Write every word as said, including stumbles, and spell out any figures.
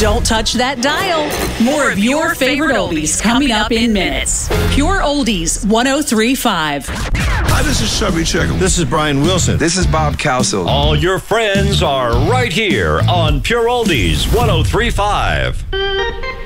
Don't touch that dial. More of your favorite oldies coming up in minutes. Pure Oldies one oh three point five. Hi, this is Chubby Checker. This is Brian Wilson. This is Bob Cowsill. All your friends are right here on Pure Oldies one oh three point five.